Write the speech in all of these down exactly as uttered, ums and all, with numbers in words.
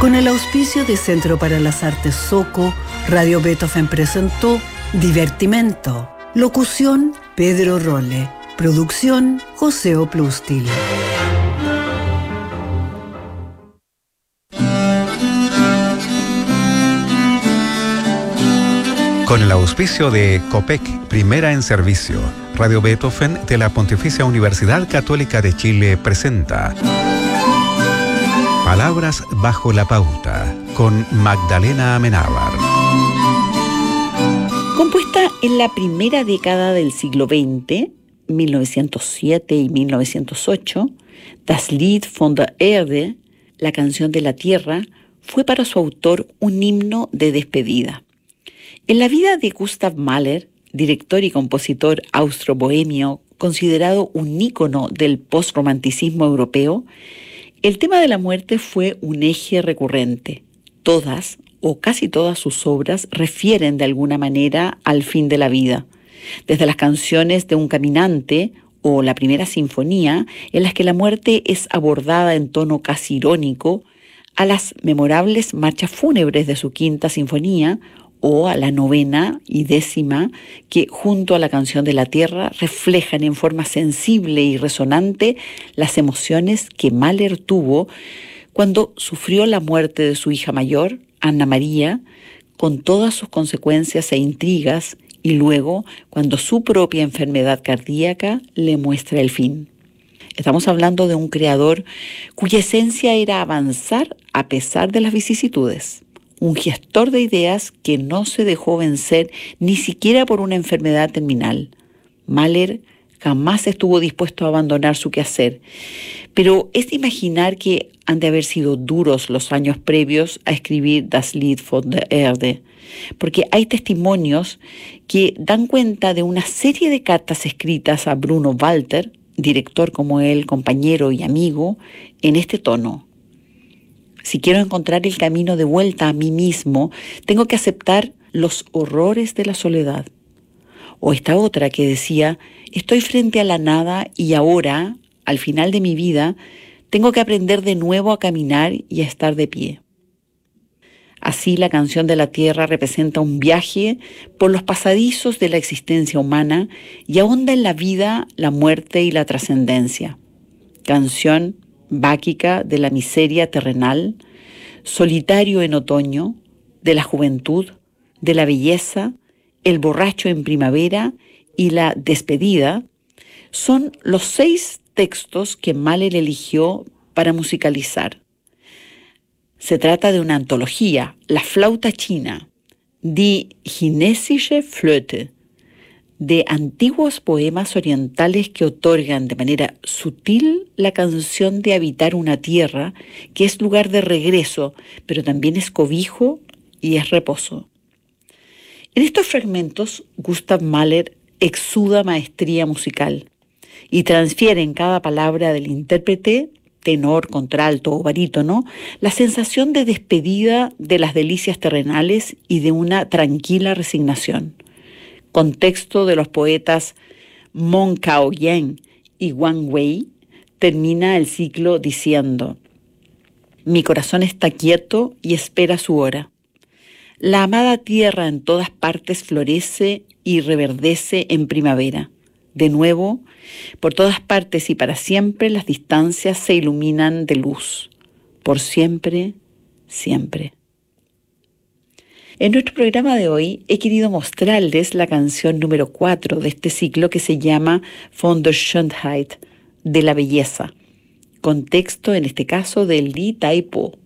Con el auspicio de Centro para las Artes Soco, Radio Beethoven presentó Divertimento. Locución, Pedro Rolle. Producción, José Oplústil. Con el auspicio de COPEC, primera en servicio, Radio Beethoven de la Pontificia Universidad Católica de Chile presenta Palabras bajo la pauta, con Magdalena Amenábar. Compuesta en la primera década del siglo veinte, mil novecientos siete y mil novecientos ocho, Das Lied von der Erde, la canción de la tierra, fue para su autor un himno de despedida. En la vida de Gustav Mahler, director y compositor austro-bohemio, considerado un ícono del postromanticismo europeo, el tema de la muerte fue un eje recurrente. Todas o casi todas sus obras refieren de alguna manera al fin de la vida, desde las canciones de un caminante o la primera sinfonía, en las que la muerte es abordada en tono casi irónico, a las memorables marchas fúnebres de su quinta sinfonía, o a la novena y décima, que junto a la canción de la tierra reflejan en forma sensible y resonante las emociones que Mahler tuvo cuando sufrió la muerte de su hija mayor, Anna María, con todas sus consecuencias e intrigas, y luego cuando su propia enfermedad cardíaca le muestra el fin. Estamos hablando de un creador cuya esencia era avanzar a pesar de las vicisitudes. Un gestor de ideas que no se dejó vencer ni siquiera por una enfermedad terminal. Mahler jamás estuvo dispuesto a abandonar su quehacer, pero es de imaginar que han de haber sido duros los años previos a escribir Das Lied von der Erde, porque hay testimonios que dan cuenta de una serie de cartas escritas a Bruno Walter, director como él, compañero y amigo, en este tono. Si quiero encontrar el camino de vuelta a mí mismo, tengo que aceptar los horrores de la soledad. O esta otra que decía, estoy frente a la nada y ahora, al final de mi vida, tengo que aprender de nuevo a caminar y a estar de pie. Así, la canción de la tierra representa un viaje por los pasadizos de la existencia humana y ahonda en la vida, la muerte y la trascendencia. Canción báquica de la miseria terrenal, solitario en otoño, de la juventud, de la belleza, el borracho en primavera y la despedida, son los seis textos que Mahler eligió para musicalizar. Se trata de una antología, La flauta china, Die chinesische Flöte, de antiguos poemas orientales que otorgan de manera sutil la canción de habitar una tierra que es lugar de regreso, pero también es cobijo y es reposo. En estos fragmentos, Gustav Mahler exuda maestría musical y transfiere en cada palabra del intérprete, tenor, contralto o barítono, la sensación de despedida de las delicias terrenales y de una tranquila resignación. Contexto de los poetas Mon Cao-yen y Wang Wei, termina el ciclo diciendo: mi corazón está quieto y espera su hora. La amada tierra en todas partes florece y reverdece en primavera. De nuevo, por todas partes y para siempre las distancias se iluminan de luz. Por siempre, siempre. En nuestro programa de hoy he querido mostrarles la canción número cuatro de este ciclo que se llama Von der Schönheit, de la belleza, contexto en este caso del Li Tai Po.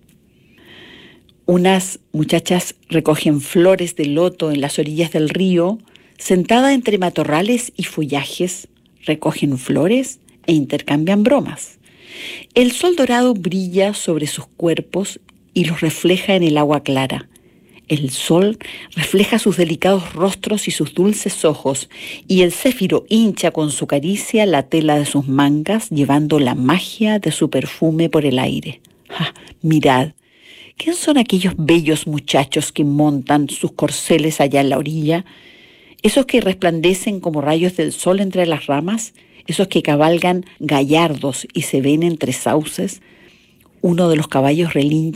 Unas muchachas recogen flores de loto en las orillas del río, sentadas entre matorrales y follajes, recogen flores e intercambian bromas. El sol dorado brilla sobre sus cuerpos y los refleja en el agua clara. El sol refleja sus delicados rostros y sus dulces ojos, y el céfiro hincha con su caricia la tela de sus mangas, llevando la magia de su perfume por el aire. ¡Ah, mirad! ¿Quién son aquellos bellos muchachos que montan sus corceles allá en la orilla? Esos que resplandecen como rayos del sol entre las ramas, esos que cabalgan gallardos y se ven entre sauces. Uno de los caballos relincha